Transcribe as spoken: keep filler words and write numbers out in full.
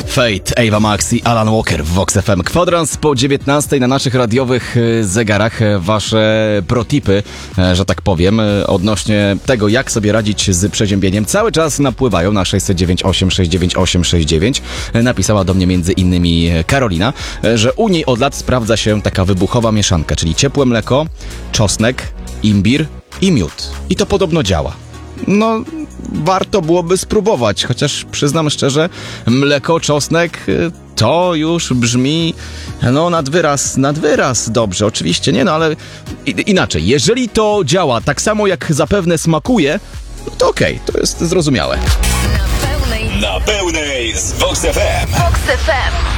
Fate, Ava Max i Alan Walker w Vox F M. Kwadrans po dziewiętnastej na naszych radiowych zegarach. Wasze protipy, że tak powiem, odnośnie tego, jak sobie radzić z przeziębieniem, cały czas napływają na sześć dziewięć osiem sześć dziewięć osiem sześć dziewięć. Napisała do mnie między innymi Karolina, że u niej od lat sprawdza się taka wybuchowa mieszanka, czyli ciepłe mleko, czosnek, imbir i miód. I to podobno działa. No, warto byłoby spróbować, chociaż przyznam szczerze, mleko, czosnek to już brzmi no nad wyraz, nad wyraz dobrze, oczywiście, nie no, ale inaczej, jeżeli to działa tak samo jak zapewne smakuje, no to okej, okay, to jest zrozumiałe. Na pełnej, na pełnej z Vox F M. Vox F M.